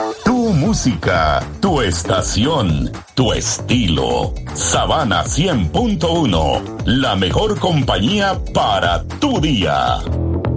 Tu música, tu estación, tu estilo. Sabana 100.1, la mejor compañía para tu día.